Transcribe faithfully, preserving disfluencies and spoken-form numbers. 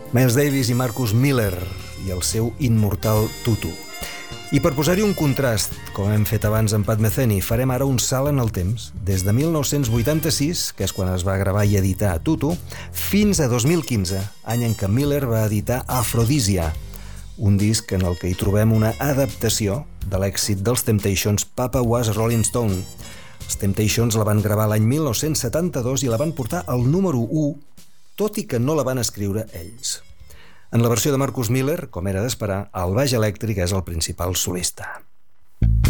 Miles Davis i Marcus Miller i el seu immortal Tutu. I per posar-hi un contrast, com hem fet abans amb Pat Metheny, farem ara un salt en el temps, des de mil nou-cents vuitanta-sis, que és quan es va gravar i editar Tutu, fins a dos mil quinze, any en què Miller va editar Aphrodisia, un disc en el que hi trobem una adaptació de l'èxit dels Temptations Papa Was Rolling Stone. Els Temptations la van gravar l'any mil nou-cents setanta-dos i la van portar al número u, tot i que no la van escriure ells. En la versió de Marcus Miller, com era d'esperar, el baix elèctric és el principal solista.